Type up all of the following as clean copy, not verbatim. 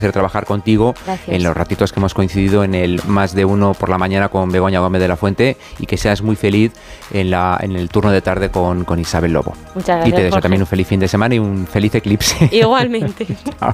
trabajar contigo. Gracias. En los ratitos que hemos coincidido en el Más de Uno por la mañana con Begoña Gómez de la Fuente, y que seas muy feliz en el turno de tarde con Isabel Lobo. Muchas gracias, y te deseo Jorge. también un feliz fin de semana y un feliz eclipse. Igualmente. Chao.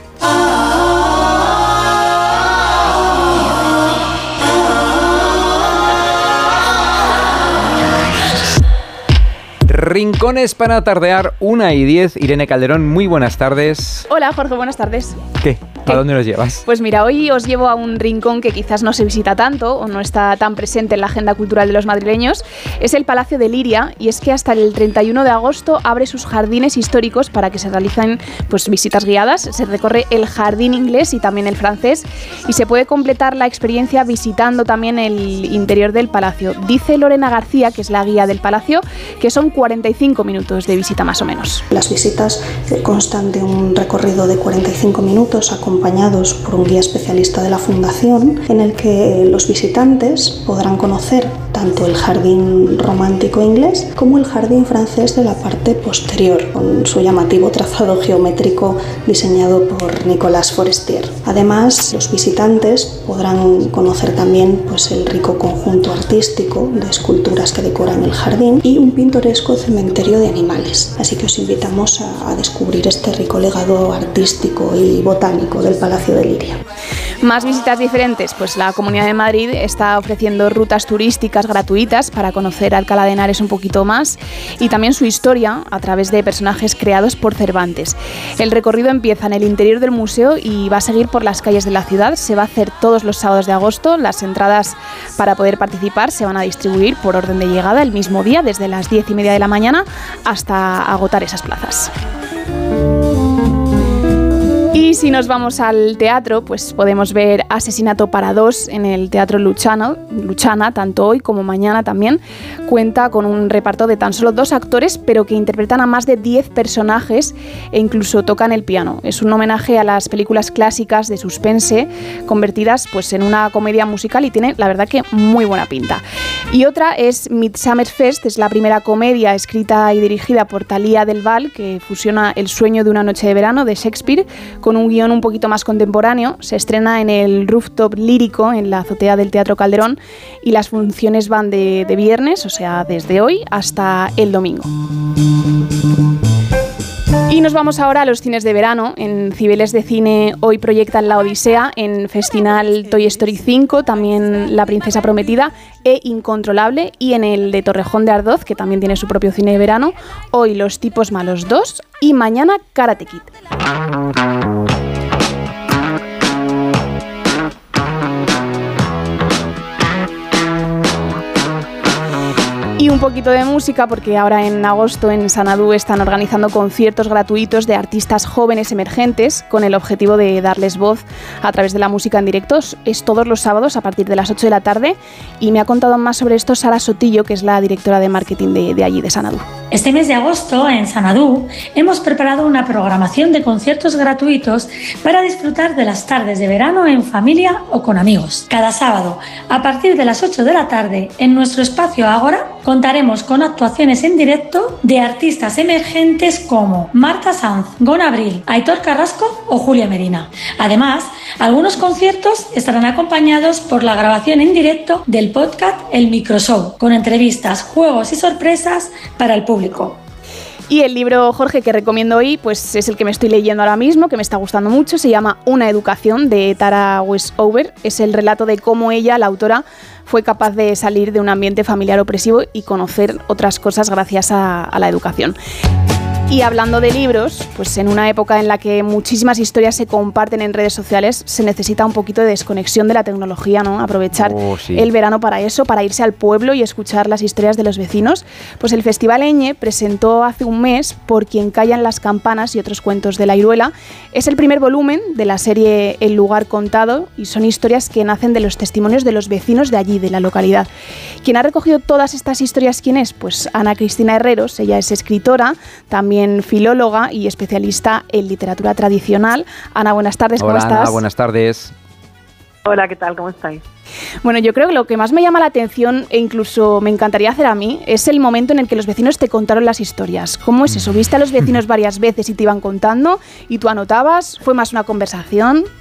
Rincones para tardear, 1:10. Irene Calderón, muy buenas tardes. Hola, Jorge, buenas tardes. ¿Qué? ¿A dónde nos llevas? Pues mira, hoy os llevo a un rincón que quizás no se visita tanto o no está tan presente en la agenda cultural de los madrileños. Es el Palacio de Liria, y es que hasta el 31 de agosto abre sus jardines históricos para que se realicen pues, visitas guiadas. Se recorre el jardín inglés y también el francés, y se puede completar la experiencia visitando también el interior del palacio. Dice Lorena García, que es la guía del palacio, que son 45 minutos de visita más o menos. Las visitas constan de un recorrido de 45 minutos acompañados por un guía especialista de la Fundación, en el que los visitantes podrán conocer tanto el jardín romántico inglés como el jardín francés de la parte posterior, con su llamativo trazado geométrico diseñado por Nicolas Forestier. Además, los visitantes podrán conocer también pues, el rico conjunto artístico de esculturas que decoran el jardín y un pintoresco cementerio de animales. Así que os invitamos a descubrir este rico legado artístico y botánico del Palacio de Liria. Más visitas diferentes, pues la Comunidad de Madrid está ofreciendo rutas turísticas gratuitas para conocer Alcalá de Henares un poquito más, y también su historia a través de personajes creados por Cervantes. El recorrido empieza en el interior del museo y va a seguir por las calles de la ciudad. Se va a hacer todos los sábados de agosto. Las entradas para poder participar se van a distribuir por orden de llegada el mismo día, desde las 10:30 de la mañana hasta agotar esas plazas. Y si nos vamos al teatro, pues podemos ver Asesinato para dos en el Teatro Luchana, tanto hoy como mañana también. Cuenta con un reparto de tan solo 2 actores, pero que interpretan a más de 10 personajes e incluso tocan el piano. Es un homenaje a las películas clásicas de suspense, convertidas pues, en una comedia musical, y tiene, la verdad, que muy buena pinta. Y otra es Midsummer Fest, es la primera comedia escrita y dirigida por Thalía Del Val, que fusiona El sueño de una noche de verano de Shakespeare con un guión un poquito más contemporáneo. Se estrena en el Rooftop Lírico, en la azotea del Teatro Calderón, y las funciones van de viernes, o sea, desde hoy hasta el domingo. Y nos vamos ahora a los cines de verano. En Cibeles de Cine hoy proyectan La Odisea, en Festinal Toy Story 5, también La Princesa Prometida e Incontrolable, y en el de Torrejón de Ardoz, que también tiene su propio cine de verano, hoy Los tipos malos 2 y mañana Karate Kid. Y un poquito de música, porque ahora en agosto en Sanadú están organizando conciertos gratuitos de artistas jóvenes emergentes con el objetivo de darles voz a través de la música en directo. Es todos los sábados a partir de las 8 de la tarde, y me ha contado más sobre esto Sara Sotillo, que es la directora de marketing de allí, de Sanadú. Este mes de agosto, en Sanadú, hemos preparado una programación de conciertos gratuitos para disfrutar de las tardes de verano en familia o con amigos. Cada sábado, a partir de las 8 de la tarde, en nuestro espacio Ágora, contaremos con actuaciones en directo de artistas emergentes como Marta Sanz, Gon Abril, Aitor Carrasco o Julia Medina. Además, algunos conciertos estarán acompañados por la grabación en directo del podcast El Microshow, con entrevistas, juegos y sorpresas para el público. Y el libro, Jorge, que recomiendo hoy, pues es el que me estoy leyendo ahora mismo, que me está gustando mucho. Se llama Una educación, de Tara Westover. Es el relato de cómo ella, la autora, fue capaz de salir de un ambiente familiar opresivo y conocer otras cosas gracias a la educación. Y hablando de libros, pues en una época en la que muchísimas historias se comparten en redes sociales, se necesita un poquito de desconexión de la tecnología, ¿no? Aprovechar el verano para eso, para irse al pueblo y escuchar las historias de los vecinos. Pues el Festival Eñe presentó hace un mes Por quien callan las campanas y otros cuentos de la Iruela. Es el primer volumen de la serie El lugar contado, y son historias que nacen de los testimonios de los vecinos de allí, de la localidad. ¿Quién ha recogido todas estas historias? ¿Quién es? Pues Ana Cristina Herreros. Ella es escritora, también filóloga y especialista en literatura tradicional. Ana, buenas tardes, ¿cómo estás? Hola, Ana, buenas tardes. Hola, ¿qué tal? ¿Cómo estáis? Bueno, yo creo que lo que más me llama la atención, e incluso me encantaría hacer a mí, es el momento en el que los vecinos te contaron las historias. ¿Cómo es eso? ¿Viste a los vecinos varias veces y te iban contando y tú anotabas? ¿Fue más una conversación?